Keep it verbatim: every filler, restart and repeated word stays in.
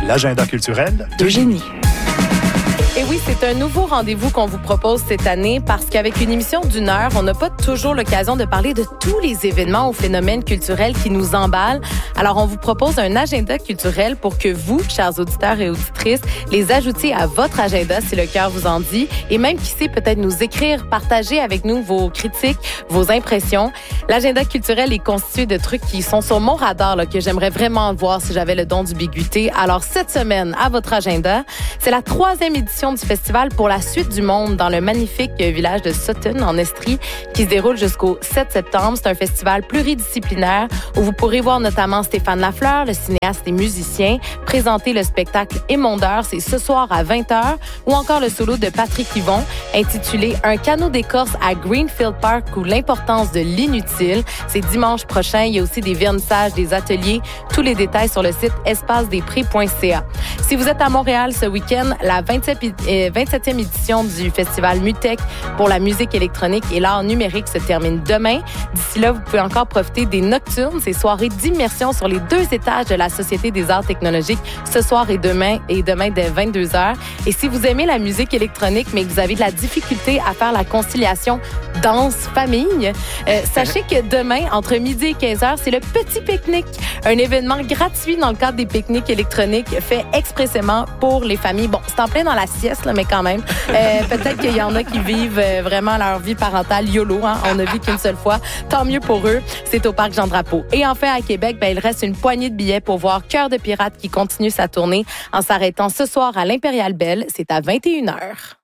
l'agenda culturel d'Eugénie. Et oui, c'est un nouveau rendez-vous qu'on vous propose cette année parce qu'avec une émission d'une heure, on n'a pas toujours l'occasion de parler de tous les événements ou phénomènes culturels qui nous emballent. Alors, on vous propose un agenda culturel pour que vous, chers auditeurs et auditrices, les ajoutiez à votre agenda si le cœur vous en dit. Et même, qui sait, peut-être nous écrire, partager avec nous vos critiques, vos impressions. L'agenda culturel est constitué de trucs qui sont sur mon radar, là, que j'aimerais vraiment voir si j'avais le don d'ubiquité. Alors, cette semaine, à votre agenda, c'est la troisième édition du festival Pour la suite du monde dans le magnifique village de Sutton, en Estrie, qui se déroule jusqu'au sept septembre. C'est un festival pluridisciplinaire où vous pourrez voir notamment Stéphane Lafleur, le cinéaste et musicien, présenter le spectacle Émondeur, c'est ce soir à vingt heures, ou encore le solo de Patrick Yvon, intitulé Un canot d'écorce à Greenfield Park ou l'importance de l'inutile. C'est dimanche prochain. Il y a aussi des vernissages, des ateliers. Tous les détails sur le site espace des prix point c a. Si vous êtes à Montréal ce week-end, la vingt-septième édition du festival Mutech pour la musique électronique et l'art numérique se termine demain. D'ici là, vous pouvez encore profiter des nocturnes, ces soirées d'immersion sur les deux étages de la Société des arts technologiques ce soir et demain, et demain dès vingt-deux heures. Et si vous aimez la musique électronique, mais que vous avez de la difficulté à faire la conciliation danse-famille, euh, sachez que demain, entre midi et quinze heures, c'est le Petit Pique-Nique, un événement gratuit dans le cadre des pique-niques électroniques fait expressément pour les familles. Bon, c'est en plein dans la sieste, là, mais quand même. Euh, peut-être qu'il y en a qui vivent euh, vraiment leur vie parentale YOLO. Hein? On ne vit qu'une seule fois. Tant mieux pour eux. C'est au Parc Jean-Drapeau. Et enfin, à Québec, ben, il reste une poignée de billets pour voir Cœur de pirate qui continue sa tournée en s'arrêtant ce soir à l'Impérial Belle. C'est à vingt et une heures.